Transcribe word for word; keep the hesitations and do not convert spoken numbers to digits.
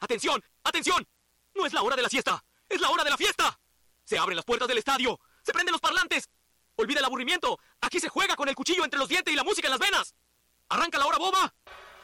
¡Atención! ¡Atención! No es la hora de la siesta, es la hora de la fiesta. Se abren las puertas del estadio, se prenden los parlantes. Olvida el aburrimiento, aquí se juega con el cuchillo entre los dientes y la música en las venas. ¡Arranca la hora boba!